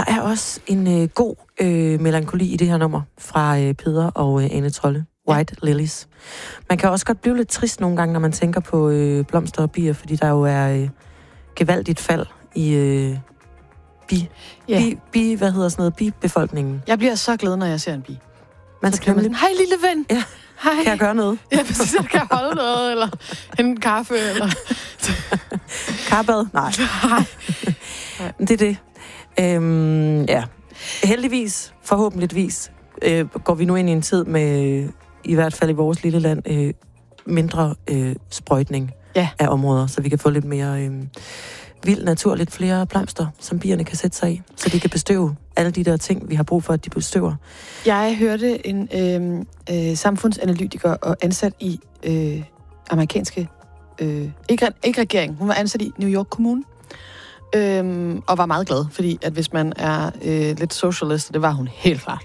er også en god melankoli i det her nummer fra Peder og Ane Trolle. White Lilies. Man kan også godt blive lidt trist nogle gange, når man tænker på blomster og bier, fordi der jo er gevaldigt fald i bibefolkningen. Jeg bliver så glad, når jeg ser en bi. Man så skal man sådan, hej lille ven! Ja. Hej. Kan jeg gøre noget? Ja, præcis. Kan jeg holde noget, eller hente en kaffe, eller... Karbad? Nej. Det er det. Ja. Heldigvis, forhåbentligvis, går vi nu ind i en tid med, i hvert fald i vores lille land, mindre sprøjtning af områder, så vi kan få lidt mere vild natur, lidt flere blomster, som bierne kan sætte sig i, så de kan bestøve alle de der ting, vi har brug for, at de bestøver. Jeg hørte en samfundsanalytiker og ansat i amerikanske... ikke regering, hun var ansat i New York Kommune, og var meget glad, fordi at hvis man er lidt socialist, og det var hun helt klart,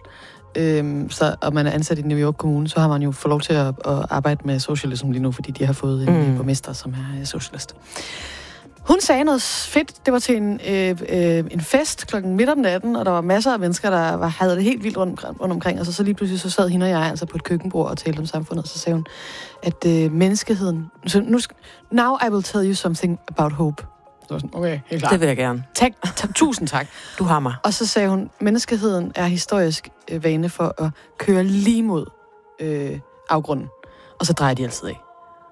og man er ansat i New York Kommune, så har man jo fået lov til at arbejde med socialism lige nu, fordi de har fået en borgmester, som er socialist. Hun sagde noget fedt. Det var til en fest klokken midt om natten, og der var masser af mennesker, der havde det helt vildt rundt omkring, og så lige pludselig så sad hende og jeg altså på et køkkenbord og talte om samfundet, og så sagde hun, at menneskeheden... Now I will tell you something about hope. Så var sådan, okay, helt klart. Det vil jeg gerne. Tusind tak. Du har mig. Og så sagde hun, menneskeheden er historisk vane for at køre lige mod afgrunden, og så drejer de altid af.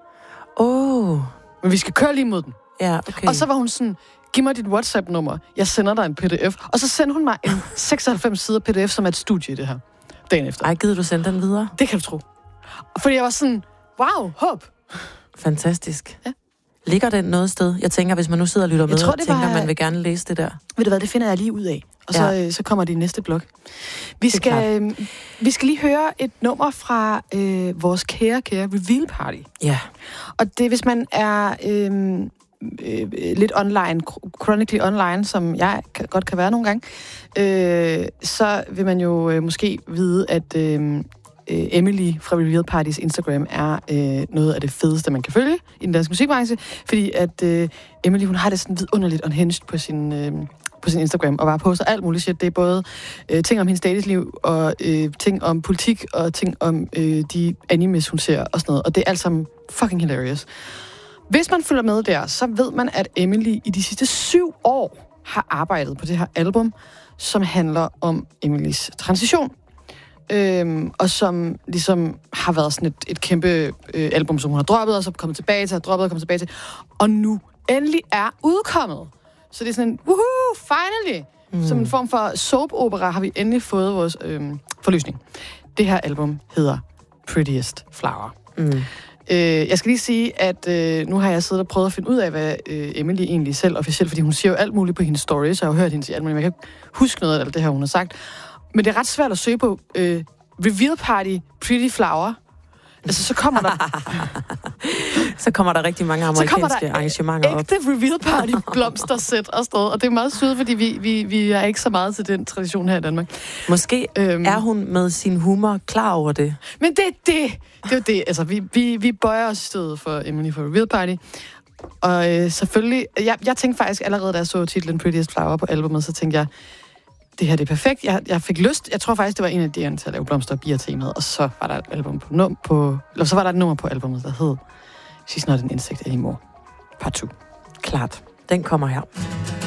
Men vi skal køre lige mod den. Ja, okay. Og så var hun sådan, giv mig dit WhatsApp-nummer, jeg sender dig en pdf. Og så sendte hun mig en 96 sider pdf, som er et studie i det her, dagen efter. Ej, gider du sende den videre? Det kan du tro. Fordi jeg var sådan, wow, håb. Fantastisk. Ja. Ligger den noget sted? Jeg tænker, hvis man nu sidder og lytter med, og tænker, man vil gerne læse det der. Ved du hvad, det finder jeg lige ud af. Og så kommer det i næste blog. Vi skal lige høre et nummer fra vores kære Reveal Party. Ja. Og det, hvis man er lidt online, chronically online, som jeg godt kan være nogle gange, så vil man jo måske vide, at Emily fra Reveal Partys Instagram er noget af det fedeste, man kan følge i den danske musikbranche, fordi at Emily, hun har det sådan vidunderligt unhinged på sin Instagram, og bare poster alt muligt shit. Det er både ting om hendes datisliv, og ting om politik, og ting om de animes, hun ser, og sådan noget. Og det er alt sammen fucking hilarious. Hvis man følger med der, så ved man, at Emily i de sidste 7 år har arbejdet på det her album, som handler om Emilys transition. Og som ligesom har været sådan et kæmpe album, som hun har droppet, og så kommet tilbage til, og nu endelig er udkommet. Så det er sådan en, woohoo, finally! Som en form for soap-opera har vi endelig fået vores forløsning. Det her album hedder Prettiest Flower. Jeg skal lige sige, at nu har jeg siddet og prøvet at finde ud af, hvad Emily egentlig selv officielt, fordi hun siger jo alt muligt på hendes stories, så jeg har hørt hende sige alt muligt, men jeg kan ikke huske noget af alt det her, hun har sagt. Men det er ret svært at søge på Reveal Party Pretty Flower. Altså, så kommer der rigtig mange amerikanske arrangementer op. Ægte Reveal Party blomstersæt og sted. Og det er meget sødt, fordi vi er ikke så meget til den tradition her i Danmark. Måske er hun med sin humor klar over det. Men det er jo det. Altså, vi bøjer os i stedet for Emily for Reveal Party. Og selvfølgelig... Jeg tænkte faktisk allerede, da jeg så titlen Prettiest Flower på albumet, så tænkte jeg, det her det er perfekt. Jeg fik lyst. Jeg tror faktisk, det var en af idéerne til at lave blomster og bier-temaet, og så var der et album så var der et nummer på albumet, der hed She's Not an Insect Anymore. Part 2. Klart. Den kommer her.